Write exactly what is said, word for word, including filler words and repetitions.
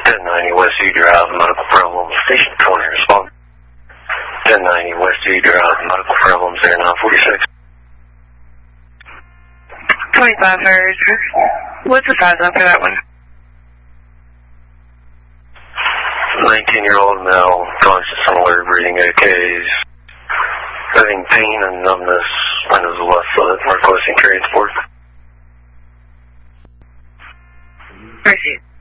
ten ninety West E Drive, medical problems, station twenty, respond. ten ninety West E Drive, medical problems, there nine forty-six. twenty-five hertz. What's the size up for that one? nineteen-year-old male, conscious and alert, breathing A Ks, having pain and numbness on his left foot, requesting transport. Mercy.